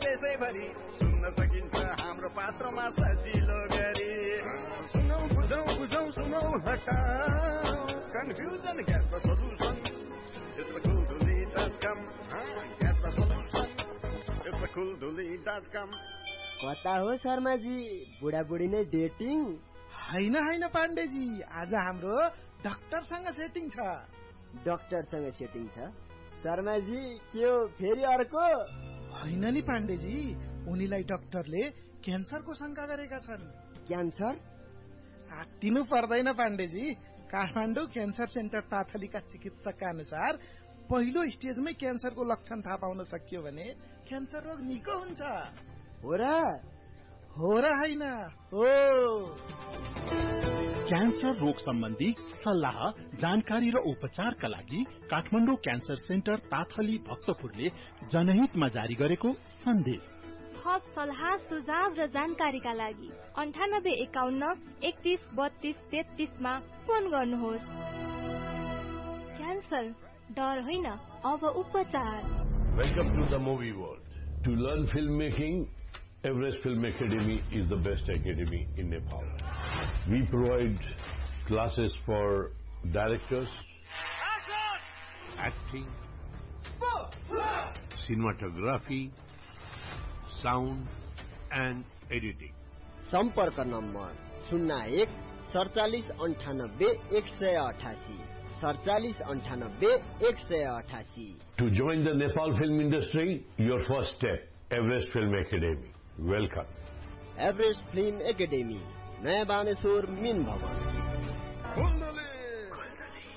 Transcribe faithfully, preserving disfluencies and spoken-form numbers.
देशैभरि सुन्न सकिन्छ हाम्रो पात्रमा सजिलो गरी सुनौ बुझौ बुझौ सुनौ हटाऊ confusion get the solution it's the कुलधुली dot com get the solution it's the कुलधुली dot कम कता हो शर्माजी बुढाबुढी नै डेटिङ हैन हैन पाण्डेजी आज हाम्रो डाक्टरसँग सेटिङ छ डाक्टरसँग सेटिङ छ शर्माजी के हो फेरि अर्को हैन नि पाण्डेजी उनीलाई डाक्टरले क्यान्सरको शंका गरेका छन् क्यान्सर आत्तिनु पर्दैन पाण्डेजी काठमाडौँ क्यान्सर सेन्टर ताथलीका चिकित्सकका अनुसार पहिलो स्टेजमै क्यान्सरको लक्षण थाहा पाउन सकियो भने क्यान्सर रोग निको हुन्छ हो र हो र हैन हो क्यान्सर रोग सम्बन्धी सल्लाह जानकारी र उपचारका लागि काठमाडौँ क्यान्सर सेन्टर ताथली भक्तपुरले जनहितमा जारी गरेको सन्देश थप सल्लाह सुझाव र जानकारीका लागि अन्ठानब्बे एकाउन्न एकतीस बत्तीस तेत्तीसमा फोन गर्नुहोस् क्यान्सर डर होइन अब उपचार welcome to the movie world to learn film making Everest Film Academy is the best academy in Nepal. We provide classes for directors, acting, cinematography, sound and editing. सम्पर्क नम्बर शून्य एक सडचालिस अन्ठानब्बे एक सय अठासी सडचालिस अन्ठानब्बे एक सय अठासी. To join the Nepal film industry, your first step, Everest Film Academy. Welcome. Everest Film Academy, नयाँ बानेश्वर मिन भवन.